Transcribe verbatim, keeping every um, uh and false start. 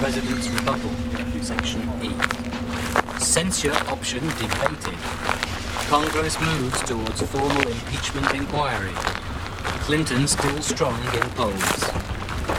President's rebuttal, Section E. Censure option debated. Congress moves towards formal impeachment inquiry. Clinton still strong in polls.